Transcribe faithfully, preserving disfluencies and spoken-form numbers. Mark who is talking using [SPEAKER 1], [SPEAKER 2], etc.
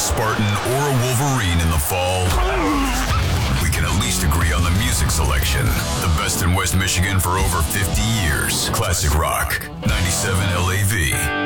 [SPEAKER 1] Spartan or a Wolverine in the fall, we can at least agree on the music selection. The best in West Michigan for over fifty years. Classic Rock, ninety-seven L A V.